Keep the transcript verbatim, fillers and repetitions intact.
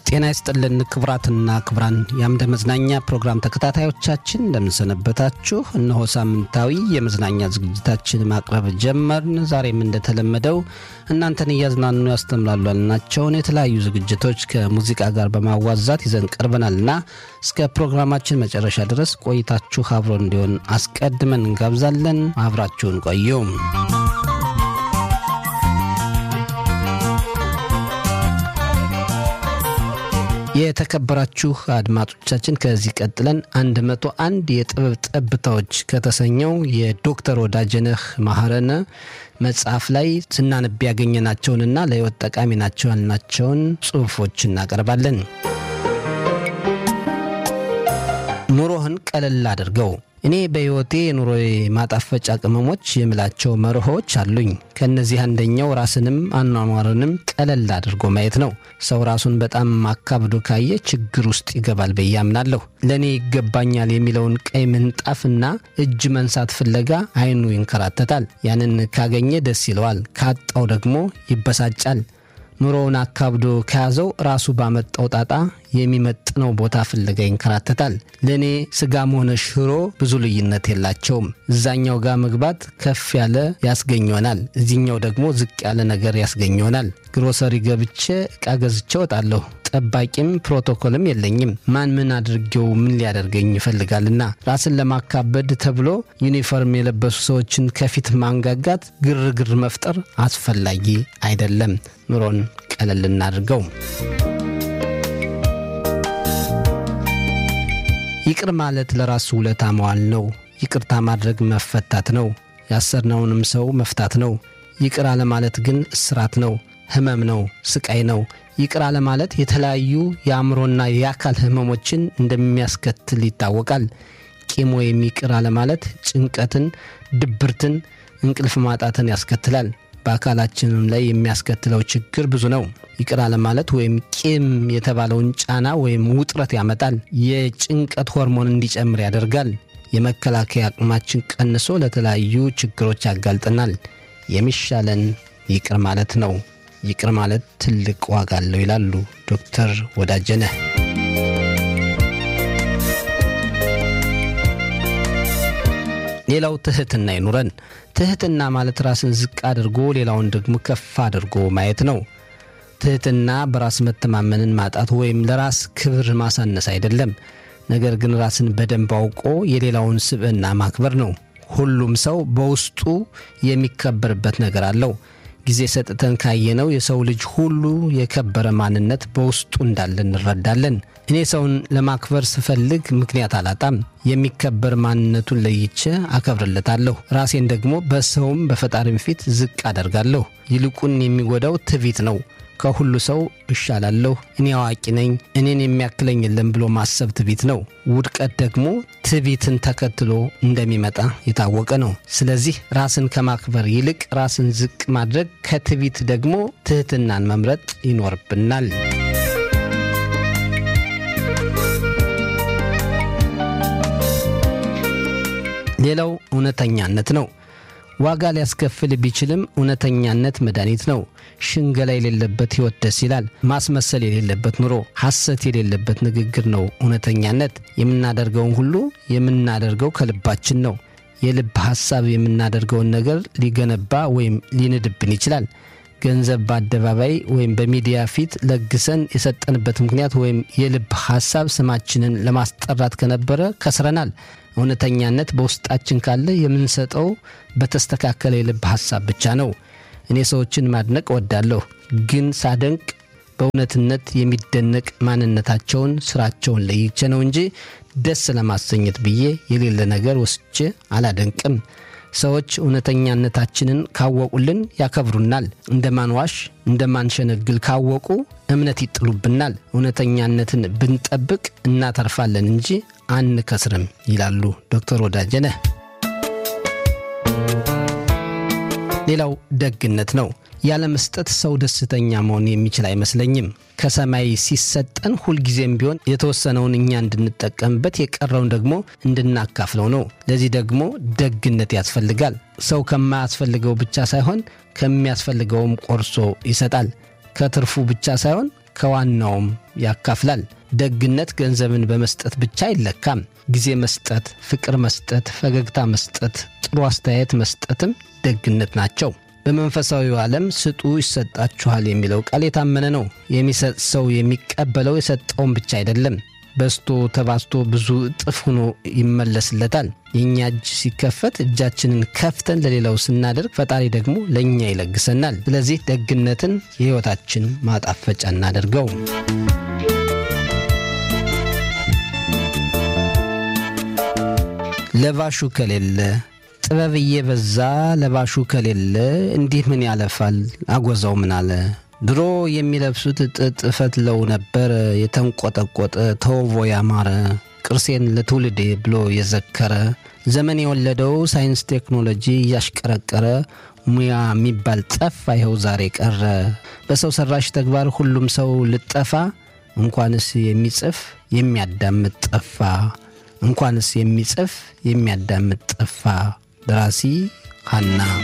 ጤና ይስጥልን ክብራትና ክብራን የአምደ መዝናኛ ፕሮግራም ተከታታዮቻችን እንደምንሰነበታችሁ። እነሆ ሳምንታዊ የመዝናኛ ዝግጅታችን ማቅረብ ጀመርን። ዛሬም እንደተለመደው እናንተን እያዝናኑ ያስተምራሉ ያልናቸውን የተለያዩ ዝግጅቶች ከሙዚቃ ጋር በማዋዛት ይዘን ቀርበናልና እስከ ፕሮግራማችን መጨረሻ ድረስ ቆይታችሁ አብሮን እንዲሆን አስቀድመን እንጋብዛለን። አብራችሁን ቆዩ። የተከበራችሁ አድማጮቻችን ከዚህ ቀጥለን መቶ አንድ የጥበብ ጠብታዎች ከተሰኘው የዶክተር ወዳጀነህ ማህረነ መጽሐፍ ላይ ስናነብ ያገኘናቸውንና ለህይወት ጠቃሚ ናቸው ያልናቸውን ጽሑፎች እናቀርባለን። ኑሮህን ቀለል አድርገው። እኔ በህይወቴ ኑሮዬ ማጣፈጫ ቅመሞች የምላቸው መርሆች አሉኝ። ከነዚህ አንደኛው ራስንም አኗኗርንም ቀለል አድርጎ ማየት ነው። ሰው ራሱን በጣም ማካብዶ ካየ ችግር ውስጥ ይገባል ብዬ አምናለሁ። ለኔ ይገባኛል የሚለውን ቀይ ምንጣፍና እጅ መንሳት ፍለጋ አይኑ ይንከራተታል። ያንን ካገኘ ደስ ይለዋል፣ ካጣው ደግሞ ይበሳጫል። ኑሮውን አካብዶ ከያዘው ራሱ ባመጣው ጣጣ የሚመጥነው ቦታ ፍለጋ ይንከራተታል። ለኔ ስጋም ሆነ ሽሮ ብዙ ልዩነት የላቸውም። እዛኛው ጋር መግባት ከፍ ያለ ያስገኘናል፣ እዚህኛው ደግሞ ዝቅ ያለ ነገር ያስገኘናል። ግሮሰሪ ገብቼ ዕቃ ገዝቼ ወጣለሁ። ጠባቂም ፕሮቶኮልም የለኝም። ማን ምን አድርጌው ምን ሊያደርገኝ ይፈልጋልና ራስን ለማካበድ ተብሎ ዩኒፎርም የለበሱ ሰዎችን ከፊት ማንጋጋት፣ ግርግር መፍጠር አስፈላጊ አይደለም። ኑሮን ቀለል እናድርገው። ይቅር ማለት ለራሱ ውለታ መዋል ነው። ይቅርታ ማድረግ መፈታት ነው። ያሰርነውንም ሰው መፍታት ነው። ይቅር አለ ማለት ግን እስራት ነው፣ ህመም ነው፣ ስቃይ ነው። ይቅር አለ ማለት የተለያዩ የአእምሮና የአካል ህመሞችን እንደሚያስከትል ይታወቃል። ቂም ወይም ይቅር አለ ማለት ጭንቀትን፣ ድብርትን፣ እንቅልፍ ማጣትን ያስከትላል። በአካላችንም ላይ የሚያስከትለው ችግር ብዙ ነው። ይቅር አለ ማለት ወይም ቂም የተባለውን ጫና ወይም ውጥረት ያመጣል። የጭንቀት ሆርሞን እንዲጨምር ያደርጋል። የመከላከያ አቅማችን ቀንሶ ለተለያዩ ችግሮች ያጋልጠናል። የሚሻለን ይቅር ማለት ነው። ይቅር ማለት ትልቅ ዋጋ አለው ይላሉ ዶክተር ወዳጀነህ። ሌላው ትህትና ይኑረን። ትህትና ማለት ራስን ዝቅ አድርጎ ሌላውን ደግሞ ከፍ አድርጎ ማየት ነው። ትህትና በራስ መተማመንን ማጣት ወይም ለራስ ክብር ማሳነስ አይደለም። ነገር ግን ራስን በደንብ አውቆ የሌላውን ስብዕና ማክበር ነው። ሁሉም ሰው በውስጡ የሚከበርበት ነገር አለው። ጊዜ ሰጥተን ካየነው የሰው ልጅ ሁሉ የከበረ ማንነት በውስጡ እንዳለ እንረዳለን። እኔ ሰውን ለማክበር ስፈልግ ምክንያት አላጣም። የሚከበር ማንነቱን ለይቼ አከብርለታለሁ። ራሴን ደግሞ በሰውም በፈጣሪም ፊት ዝቅ አደርጋለሁ። ይልቁን የሚጎዳው ትዕቢት ነው። ከሁሉ ሰው እሻላለሁ፣ እኔ አዋቂ ነኝ፣ እኔን የሚያክለኝ የለም ብሎ ማሰብ ትዕቢት ነው። ውድቀት ደግሞ ትዕቢትን ተከትሎ እንደሚመጣ የታወቀ ነው። ስለዚህ ራስን ከማክበር ይልቅ ራስን ዝቅ ማድረግ፣ ከትዕቢት ደግሞ ትህትናን መምረጥ ይኖርብናል። ሌላው እውነተኛነት ነው። ዋጋ ሊያስከፍል ቢችልም እውነተኛነት መድኃኒት ነው። ሽንገላ የሌለበት ሕይወት ደስ ይላል። ማስመሰል የሌለበት ኑሮ፣ ሐሰት የሌለበት ንግግር ነው እውነተኛነት። የምናደርገውን ሁሉ የምናደርገው ከልባችን ነው። የልብ ሐሳብ የምናደርገውን ነገር ሊገነባ ወይም ሊንድብን ይችላል። ገንዘብ በአደባባይ ወይም በሚዲያ ፊት ለግሰን የሰጠንበት ምክንያት ወይም የልብ ሐሳብ ስማችንን ለማስጠራት ከነበረ ከስረናል። እውነተኛነት በውስጣችን ካለ የምንሰጠው በተስተካከለ የልብ ሐሳብ ብቻ ነው። እኔ ሰዎችን ማድነቅ እወዳለሁ፣ ግን ሳደንቅ በእውነትነት የሚደነቅ ማንነታቸውን፣ ስራቸውን ለይቼ ነው እንጂ ደስ ለማሰኘት ብዬ የሌለ ነገር ወስጄ አላደንቅም። ሰዎች እውነተኛነታችንን ካወቁልን ያከብሩናል። እንደማንዋሽ እንደማንሸነግል ካወቁ እምነት ይጥሉብናል። እውነተኛነትን ብንጠብቅ እናተርፋለን እንጂ አንከስርም ይላሉ ዶክተር ወዳጀነህ። ሌላው ደግነት ነው። ያለ መስጠት ሰው ደስተኛ መሆን የሚችል አይመስለኝም። ከሰማይ ሲሰጠን ሁልጊዜም ቢሆን የተወሰነውን እኛ እንድንጠቀምበት የቀረውን ደግሞ እንድናካፍለው ነው። ለዚህ ደግሞ ደግነት ያስፈልጋል። ሰው ከማያስፈልገው ብቻ ሳይሆን ከሚያስፈልገውም ቆርሶ ይሰጣል። ከትርፉ ብቻ ሳይሆን ከዋናውም ያካፍላል። ደግነት ገንዘብን በመስጠት ብቻ አይለካም። ጊዜ መስጠት፣ ፍቅር መስጠት፣ ፈገግታ መስጠት፣ ጥሩ አስተያየት መስጠትም ደግነት ናቸው። በመንፈሳዊው ዓለም ስጡ ይሰጣችኋል የሚለው ቃል የታመነ ነው። የሚሰጥ ሰው የሚቀበለው የሰጠውን ብቻ አይደለም፣ በስቶ ተባስቶ ብዙ እጥፍ ሆኖ ይመለስለታል። የኛ እጅ ሲከፈት እጃችንን ከፍተን ለሌላው ስናደርግ ፈጣሪ ደግሞ ለኛ ይለግሰናል። ስለዚህ ደግነትን የሕይወታችን ማጣፈጫ እናደርገው። ለባሹ ከሌለ ጥበብ እየበዛ ለባሹ ከሌለ እንዲህ ምን ያለፋል አጎዛው ምን አለ። ድሮ የሚለብሱት ጥጥ ፈትለው ነበር የተንቆጠቆጠ ተውቦ ያማረ። ቅርሴን ለትውልዴ ብሎ የዘከረ ዘመን የወለደው ሳይንስ ቴክኖሎጂ እያሽቀረቀረ ሙያ የሚባል ጠፋ ይኸው ዛሬ ቀረ። በሰው ሰራሽ ተግባር ሁሉም ሰው ልጠፋ እንኳንስ የሚጽፍ የሚያዳምጥ ጠፋ። እንኳንስ የሚጽፍ የሚያዳምጥ ጠፋ። ደራሲ ሐና